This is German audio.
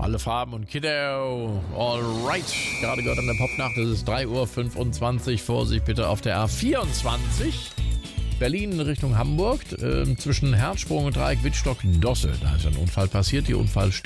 Alle Farben und Kiddo. Alright. Gerade gehört an der Popnacht. Es ist 3:25 Uhr. Vorsicht bitte auf der A24. Berlin in Richtung Hamburg. Zwischen Herzsprung und Dreieck Wittstock-Dosse. Da ist ein Unfall passiert. Die Unfallstelle